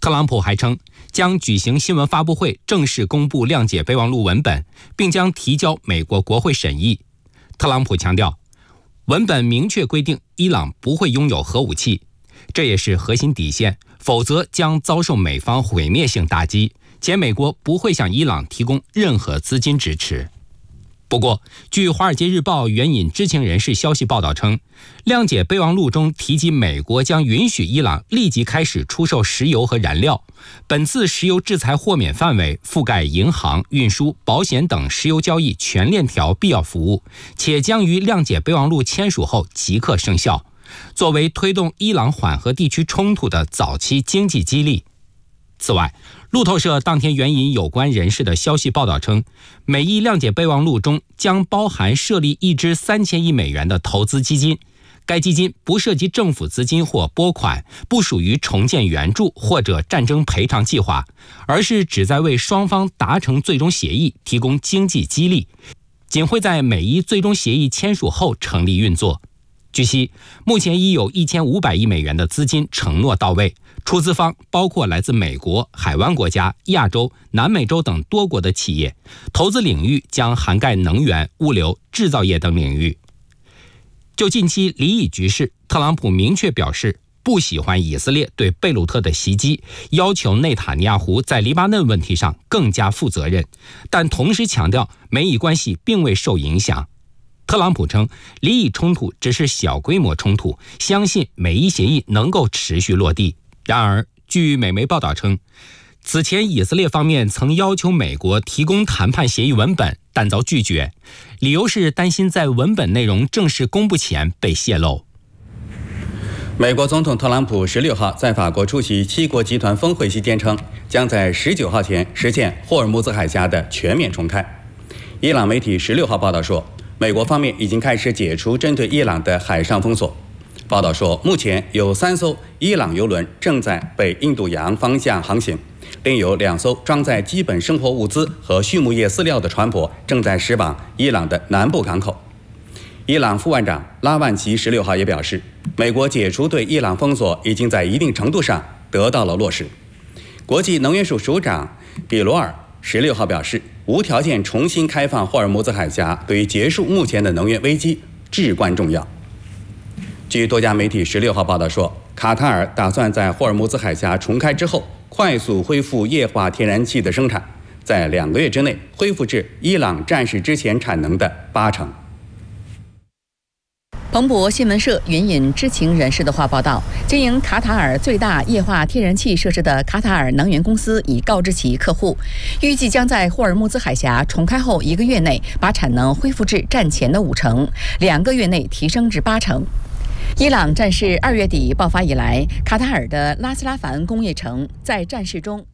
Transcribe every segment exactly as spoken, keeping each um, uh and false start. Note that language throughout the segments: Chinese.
特朗普还称将举行新闻发布会，正式公布谅解备忘录文本，并将提交美国国会审议。特朗普强调，文本明确规定伊朗不会拥有核武器，这也是核心底线，否则将遭受美方毁灭性打击，且美国不会向伊朗提供任何资金支持。不过，据《华尔街日报》援引知情人士消息报道称，谅解备忘录中提及美国将允许伊朗立即开始出售石油和燃料，本次石油制裁豁免范围覆盖银行、运输、保险等石油交易全链条必要服务，且将于谅解备忘录签署后即刻生效，作为推动伊朗缓和地区冲突的早期经济激励。此外，路透社当天援引有关人士的消息报道称，美伊谅解备忘录中将包含设立一支三千亿美元的投资基金，该基金不涉及政府资金或拨款，不属于重建援助或者战争赔偿计划，而是旨在为双方达成最终协议提供经济激励，仅会在美伊最终协议签署后成立运作。据悉，目前已有一千五百亿美元的资金承诺到位，出资方包括来自美国、海湾国家、亚洲、南美洲等多国的企业，投资领域将涵盖能源、物流、制造业等领域。就近期离异局势，特朗普明确表示不喜欢以色列对贝鲁特的袭击，要求内塔尼亚胡在黎巴嫩问题上更加负责任，但同时强调美以关系并未受影响。特朗普称，离异冲突只是小规模冲突，相信美伊协议能够持续落地。然而，据美媒报道称，此前以色列方面曾要求美国提供谈判协议文本，但遭拒绝，理由是担心在文本内容正式公布前被泄露。 美国总统特朗普十六号在法国出席七国集团峰会期间称，将在十九号前实现霍尔木兹海峡的全面重开。伊朗媒体十六号报道说，美国方面已经开始解除针对伊朗的海上封锁。报道说，目前有三艘伊朗油轮正在北印度洋方向航行，另有两艘装载基本生活物资和畜牧业饲料的船舶正在驶往伊朗的南部港口。伊朗副外长拉万齐十六号也表示，美国解除对伊朗封锁已经在一定程度上得到了落实。国际能源署署长比罗尔十六号表示，无条件重新开放霍尔木兹海峡对于结束目前的能源危机至关重要。据多家媒体十六号报道说，卡塔尔打算在霍尔木兹海峡重开之后，快速恢复液化天然气的生产，在两个月之内恢复至伊朗战事之前产能的八成。 彭博新闻社援引知情人士的话报道，经营卡塔尔最大液化天然气设施的卡塔尔能源公司已告知其客户，预计将在霍尔木兹海峡重开后一个月内把产能恢复至战前的五成，两个月内提升至八成。伊朗战事二月底爆发以来，卡塔尔的拉斯拉凡工业城在战事中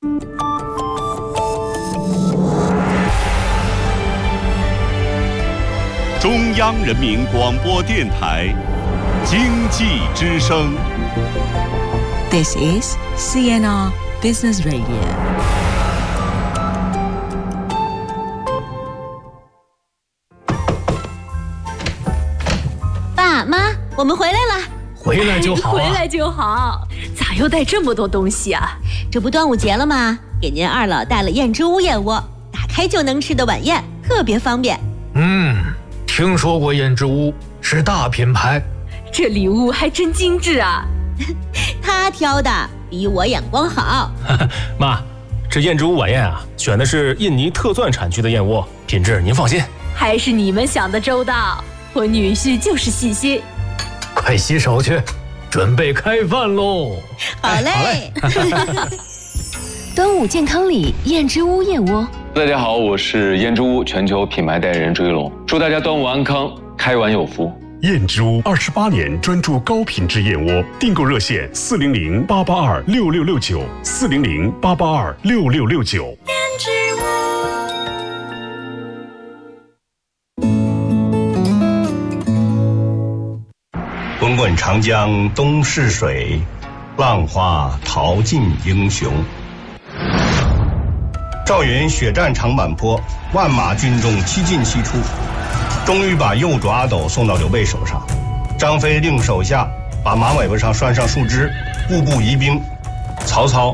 中央人民广播电台经济之声。 This is C N R Business Radio。 爸妈，我们回来了。 回来就好、啊、 回来就好。咋又带这么多东西啊？ 这不端午节了吗？给您二老带了燕之屋燕窝，打开就能吃的晚宴，特别方便。 嗯，听说过燕之屋，是大品牌。 这礼物还真精致啊。 他挑的，比我眼光好。 妈，这燕之屋晚宴啊，选的是印尼特钻产区的燕窝，品质您放心。 还是你们想的周到，我女婿就是细心。 快洗手去，准备开饭喽。 好嘞。 端午健康礼，燕之屋燕窝。 大家好，我是燕之屋全球品牌代言人追龙，祝大家端午安康，开碗有福。 燕之屋二十八年专注高品质燕窝，订购热线四零零八八二六六六九，四零零八八二六六六九。 燕之屋。 滚滚长江东逝水，浪花淘尽英雄。赵云血战长坂坡，万马军中七进七出，终于把右爪阿斗送到刘备手上。张飞令手下把马尾巴上拴上树枝，步步移兵。曹操